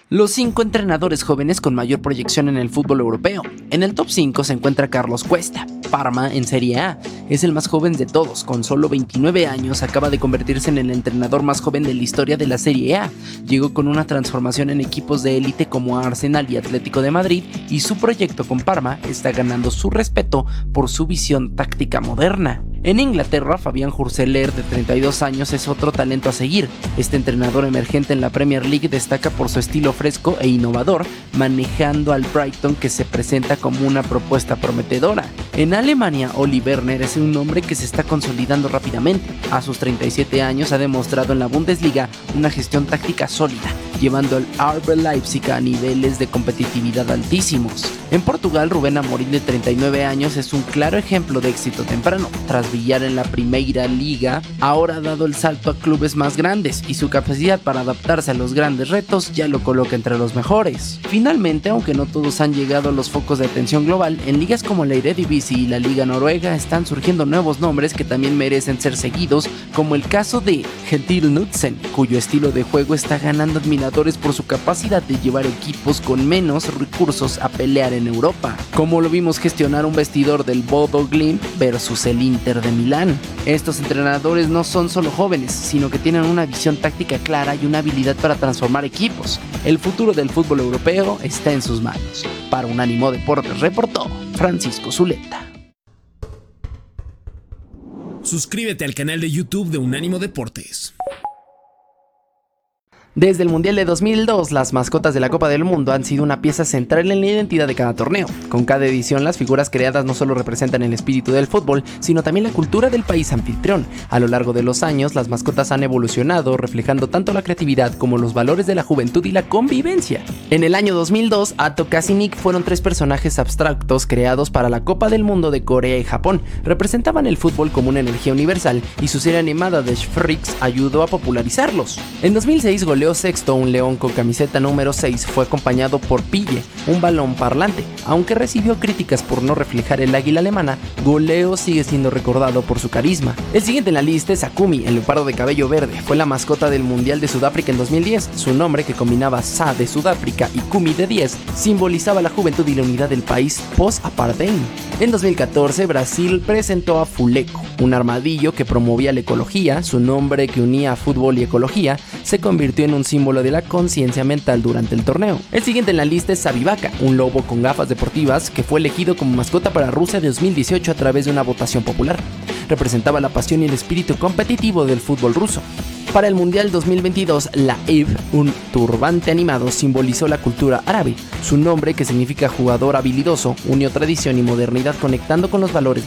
Los 5 entrenadores jóvenes con mayor proyección en el fútbol europeo. En el top 5 se encuentra Carlos Cuesta, Parma en Serie A. Es el más joven de todos, con solo 29 años acaba de convertirse en el entrenador más joven de la historia de la Serie A. Llegó con una transformación en equipos de élite como Arsenal y Atlético de Madrid y su proyecto con Parma está ganando su respeto por su visión táctica moderna. En Inglaterra, Fabián Hurseler, de 32 años, es otro talento a seguir. Este entrenador emergente en la Premier League destaca por su estilo fresco e innovador, manejando al Brighton, que se presenta como una propuesta prometedora. En Alemania, Uli Werner es un hombre que se está consolidando rápidamente. A sus 37 años ha demostrado en la Bundesliga una gestión táctica sólida, llevando al RB Leipzig a niveles de competitividad altísimos. En Portugal, Rubén Amorim, de 39 años, es un claro ejemplo de éxito temprano. Tras brillar en la Primeira Liga, ahora ha dado el salto a clubes más grandes y su capacidad para adaptarse a los grandes retos ya lo coloca entre los mejores. Finalmente, aunque no todos han llegado a los focos de atención global, en ligas como la Eredivisie y la Liga Noruega están surgiendo nuevos nombres que también merecen ser seguidos, como el caso de Gentil Knudsen, cuyo estilo de juego está ganando admiradores por su capacidad de llevar equipos con menos recursos a pelear en Europa, como lo vimos gestionar un vestidor del Bodo Glimt versus el Inter de Milán. Estos entrenadores no son solo jóvenes, sino que tienen una visión táctica clara y una habilidad para transformar equipos. El futuro del fútbol europeo está en sus manos. Para Unánimo Deportes reportó Francisco Zuleta. Suscríbete al canal de YouTube de Unánimo Deportes. Desde el Mundial de 2002, las mascotas de la Copa del Mundo han sido una pieza central en la identidad de cada torneo. Con cada edición, las figuras creadas no solo representan el espíritu del fútbol, sino también la cultura del país anfitrión. A lo largo de los años, las mascotas han evolucionado, reflejando tanto la creatividad como los valores de la juventud y la convivencia. En el año 2002, Ato Casi Nick fueron 3 personajes abstractos creados para la Copa del Mundo de Corea y Japón. Representaban el fútbol como una energía universal y su serie animada The Freaks ayudó a popularizarlos. En 2006 goleó sexto un león con camiseta número 6, fue acompañado por Pille, un balón parlante. Aunque recibió críticas por no reflejar el águila alemana, Goleo sigue siendo recordado por su carisma. El siguiente en la lista es Akumi, el leopardo de cabello verde. Fue la mascota del Mundial de Sudáfrica en 2010. Su nombre, que combinaba Sa de Sudáfrica y Kumi de 10, simbolizaba la juventud y la unidad del país post-apartheid. En 2014, Brasil presentó a Fuleco, un armadillo que promovía la ecología. Su nombre, que unía a fútbol y ecología, se convirtió en un símbolo de la conciencia mental durante el torneo. El siguiente en la lista es Sabibaka, un lobo con gafas deportivas que fue elegido como mascota para Rusia de 2018 a través de una votación popular. Representaba la pasión y el espíritu competitivo del fútbol ruso. Para el Mundial 2022, la Ib, un turbante animado, simbolizó la cultura árabe. Su nombre, que significa jugador habilidoso, unió tradición y modernidad conectando con los valores